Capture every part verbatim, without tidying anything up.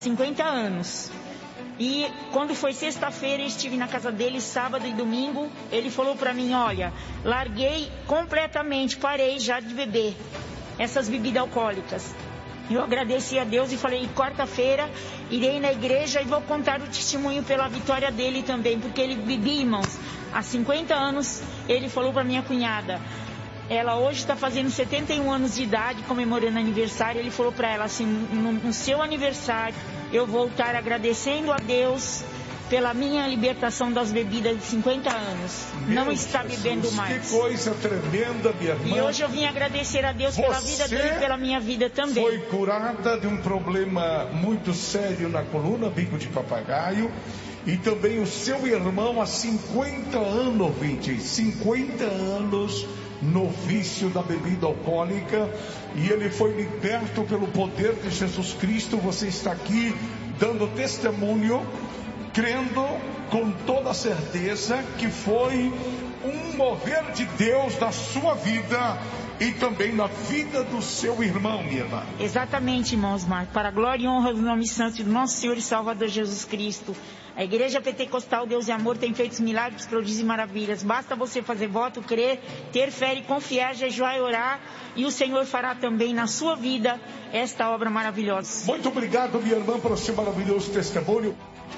cinquenta anos. E quando foi sexta-feira, eu estive na casa dele, sábado e domingo. Ele falou pra mim: olha, larguei completamente, parei já de beber essas bebidas alcoólicas. Eu agradeci a Deus e falei: quarta-feira irei na igreja e vou contar o testemunho pela vitória dele também, porque ele bebia, irmãos, há cinquenta anos. Ele falou pra minha cunhada, ela hoje está fazendo setenta e um anos de idade, comemorando aniversário. Ele falou para ela assim: no, no seu aniversário eu vou estar agradecendo a Deus pela minha libertação das bebidas de cinquenta anos. Meu não está Jesus, bebendo mais. Que coisa tremenda, minha irmã. E hoje eu vim agradecer a Deus Você pela vida dele e pela minha vida também. Foi curada de um problema muito sério na coluna, bico de papagaio. E também o seu irmão há cinquenta anos, ouvinte, cinquenta anos no vício da bebida alcoólica, e ele foi liberto pelo poder de Jesus Cristo. Você está aqui dando testemunho, crendo com toda certeza que foi um mover de Deus na sua vida e também na vida do seu irmão, minha irmã. Exatamente, irmãos Marcos. Para a glória e honra do nome santo do nosso Senhor e Salvador Jesus Cristo, a Igreja Pentecostal Deus e Amor tem feito milagres, prodígios e maravilhas. Basta você fazer voto, crer, ter fé e confiar, jejuar e orar, e o Senhor fará também na sua vida esta obra maravilhosa. Muito obrigado, minha irmã, pelo seu maravilhoso testemunho.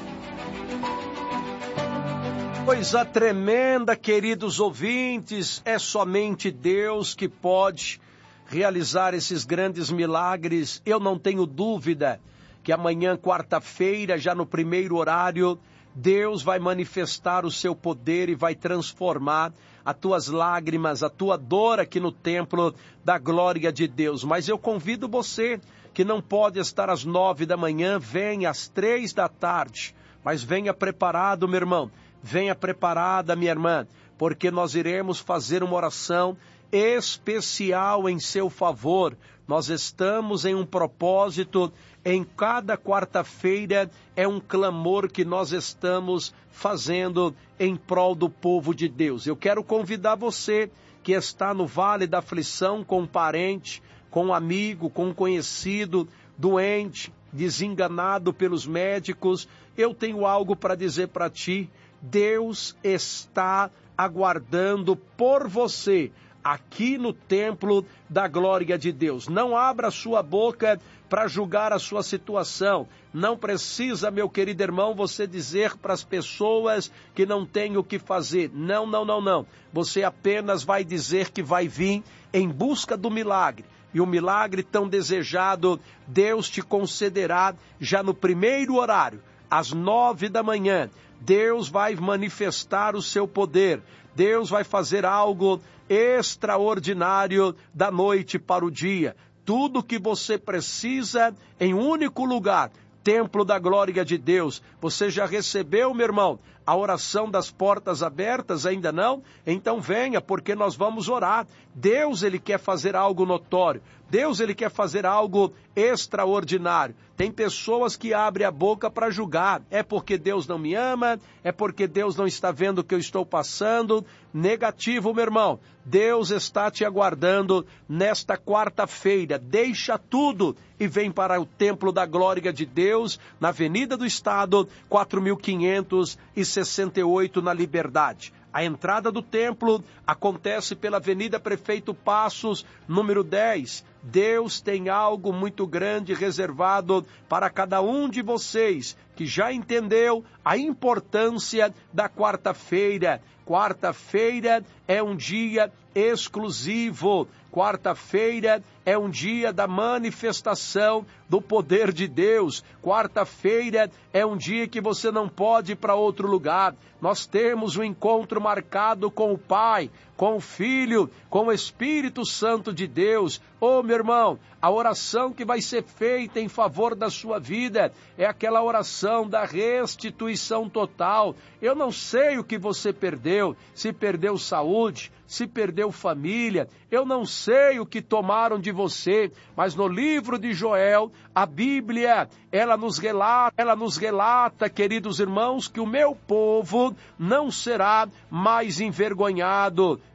Coisa tremenda, queridos ouvintes. É somente Deus que pode realizar esses grandes milagres. Eu não tenho dúvida que amanhã, quarta-feira, já no primeiro horário, Deus vai manifestar o seu poder e vai transformar as tuas lágrimas, a tua dor aqui no templo da glória de Deus. Mas eu convido você que não pode estar às nove da manhã, venha às três da tarde, mas venha preparado, meu irmão, venha preparada, minha irmã, porque nós iremos fazer uma oração especial em seu favor. Nós estamos em um propósito. Em cada quarta-feira é um clamor que nós estamos fazendo em prol do povo de Deus. Eu quero convidar você que está no vale da aflição, com um parente, com um amigo, com um conhecido, doente, desenganado pelos médicos. Eu tenho algo para dizer para ti. Deus está aguardando por você aqui no templo da glória de Deus. Não abra sua boca para julgar a sua situação. Não precisa, meu querido irmão, você dizer para as pessoas que não tem o que fazer. Não, não, não, não. Você apenas vai dizer que vai vir em busca do milagre. E o milagre tão desejado, Deus te concederá já no primeiro horário, às nove da manhã. Deus vai manifestar o seu poder. Deus vai fazer algo extraordinário da noite para o dia. Tudo que você precisa em um único lugar, templo da glória de Deus. Você já recebeu, meu irmão, a oração das portas abertas? Ainda não? Então venha, porque nós vamos orar. Deus, ele quer fazer algo notório. Deus, ele quer fazer algo extraordinário. Tem pessoas que abrem a boca para julgar. É porque Deus não me ama? É porque Deus não está vendo o que eu estou passando? Negativo, meu irmão. Deus está te aguardando nesta quarta-feira. Deixa tudo e vem para o templo da glória de Deus, na Avenida do Estado, quatro mil quinhentos e sessenta e oito, na Liberdade. A entrada do templo acontece pela Avenida Prefeito Passos, número dez. Deus tem algo muito grande reservado para cada um de vocês que já entendeu a importância da quarta-feira. Quarta-feira é um dia exclusivo. Quarta-feira é um dia da manifestação do poder de Deus. Quarta-feira é um dia que você não pode ir para outro lugar. Nós temos um encontro marcado com o Pai, com o Filho, com o Espírito Santo de Deus. Ô, meu irmão, a oração que vai ser feita em favor da sua vida é aquela oração da restituição total. Eu não sei o que você perdeu, se perdeu saúde, se perdeu família, eu não sei o que tomaram de você, mas no livro de Joel, a Bíblia, ela nos relata, ela nos relata, queridos irmãos, que o meu povo não será mais envergonhado.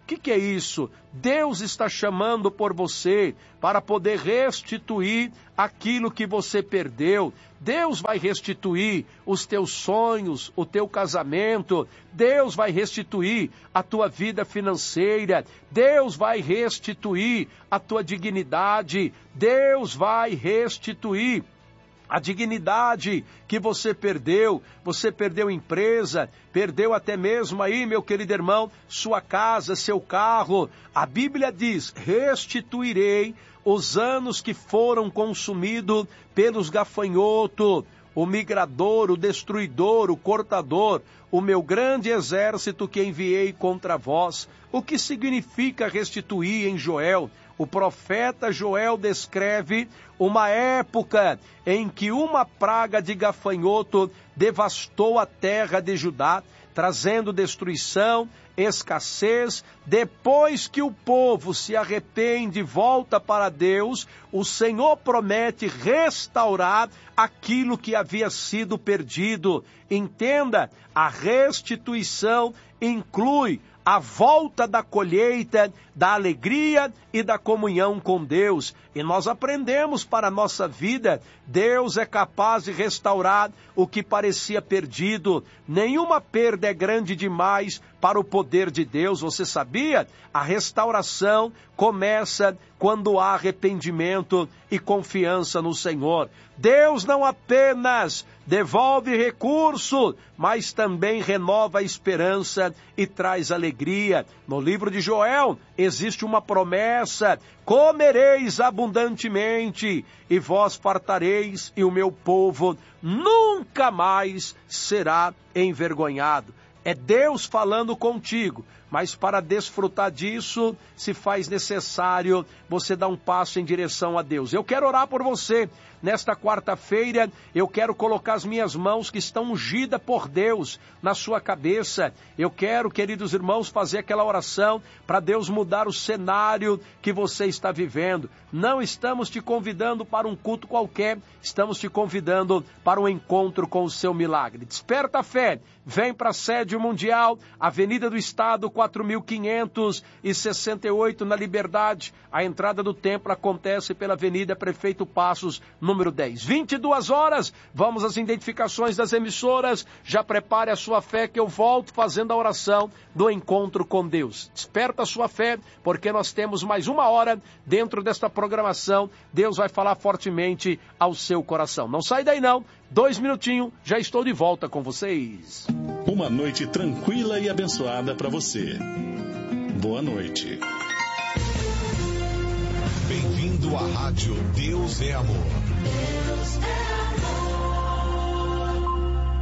que, que é isso? Deus está chamando por você para poder restituir aquilo que você perdeu. Deus vai restituir os teus sonhos, o teu casamento. Deus vai restituir a tua vida financeira. Deus vai restituir a tua dignidade. Deus vai restituir a dignidade que você perdeu. Você perdeu empresa, perdeu até mesmo aí, meu querido irmão, sua casa, seu carro. A Bíblia diz, restituirei os anos que foram consumidos pelos gafanhotos, o migrador, o destruidor, o cortador, o meu grande exército que enviei contra vós. O que significa restituir em Joel? O profeta Joel descreve uma época em que uma praga de gafanhoto devastou a terra de Judá, trazendo destruição, escassez. Depois que o povo se arrepende e volta para Deus, o Senhor promete restaurar aquilo que havia sido perdido. Entenda, a restituição inclui a volta da colheita, da alegria e da comunhão com Deus. E nós aprendemos para a nossa vida, Deus é capaz de restaurar o que parecia perdido. Nenhuma perda é grande demais para o poder de Deus. Você sabia? A restauração começa quando há arrependimento e confiança no Senhor. Deus não apenas devolve recurso, mas também renova a esperança e traz alegria. No livro de Joel existe uma promessa: comereis abundantemente e vós fartareis, e o meu povo nunca mais será envergonhado. É Deus falando contigo, mas para desfrutar disso, se faz necessário você dar um passo em direção a Deus. Eu quero orar por você. Nesta quarta-feira, eu quero colocar as minhas mãos que estão ungidas por Deus na sua cabeça. Eu quero, queridos irmãos, fazer aquela oração para Deus mudar o cenário que você está vivendo. Não estamos te convidando para um culto qualquer, estamos te convidando para um encontro com o seu milagre. Desperta a fé, vem para a sede mundial, Avenida do Estado, quatro mil quinhentos e sessenta e oito, na Liberdade. A entrada do templo acontece pela Avenida Prefeito Passos, número dez. vinte e duas horas, vamos às identificações das emissoras. Já prepare a sua fé que eu volto fazendo a oração do encontro com Deus. Desperta a sua fé, porque nós temos mais uma hora dentro desta programação. Deus vai falar fortemente ao seu coração. Não sai daí não, dois minutinhos, já estou de volta com vocês. Uma noite tranquila e abençoada para você. Boa noite. Bem-vindo à Rádio Deus é Amor. Deus é amor.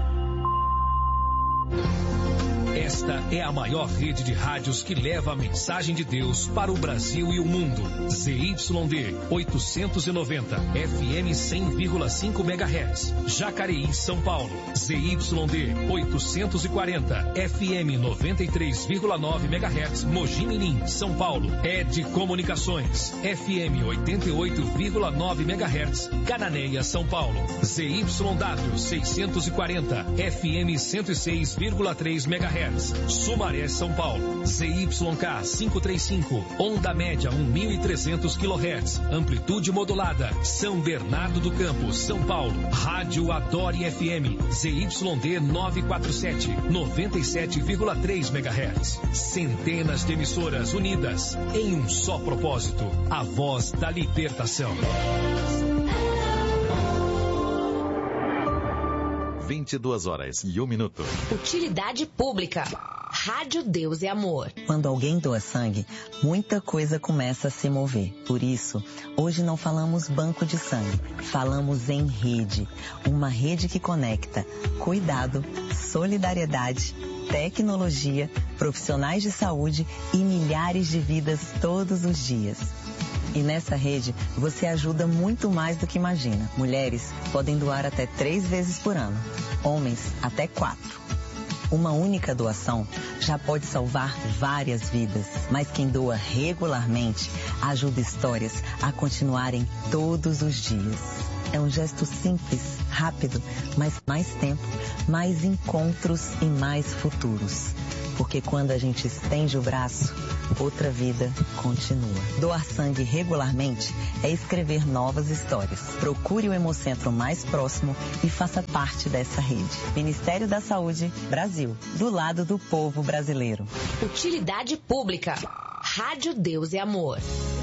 Esta é a maior rede de rádios que leva a mensagem de Deus para o Brasil e o mundo. Z Y D oitocentos e noventa, F M cem vírgula cinco megahertz, Jacareí, São Paulo. Z Y D oitocentos e quarenta, F M noventa e três vírgula nove megahertz, Mogi Mirim, São Paulo. Ed Comunicações, F M oitenta e oito vírgula nove megahertz, Cananéia, São Paulo. Z Y W seiscentos e quarenta, F M cento e seis vírgula três megahertz, Sumaré, São Paulo. Z Y K quinhentos e trinta e cinco, onda média mil e trezentos quilohertz, amplitude modulada, São Bernardo do Campo, São Paulo. Rádio Adore F M, Z Y D novecentos e quarenta e sete, noventa e sete vírgula três megahertz. Centenas de emissoras unidas em um só propósito: a voz da libertação. vinte e duas horas e um minuto. Utilidade pública. Rádio Deus é Amor. Quando alguém doa sangue, muita coisa começa a se mover. Por isso, hoje não falamos banco de sangue, falamos em rede. Uma rede que conecta cuidado, solidariedade, tecnologia, profissionais de saúde e milhares de vidas todos os dias. E nessa rede, você ajuda muito mais do que imagina. Mulheres podem doar até três vezes por ano. Homens, até quatro. Uma única doação já pode salvar várias vidas. Mas quem doa regularmente ajuda histórias a continuarem todos os dias. É um gesto simples, rápido, mas mais tempo, mais encontros e mais futuros. porque quando a gente estende o braço, outra vida continua. Doar sangue regularmente é escrever novas histórias. Procure o Hemocentro mais próximo e faça parte dessa rede. Ministério da Saúde, Brasil, do lado do povo brasileiro. Utilidade pública. Rádio Deus é Amor.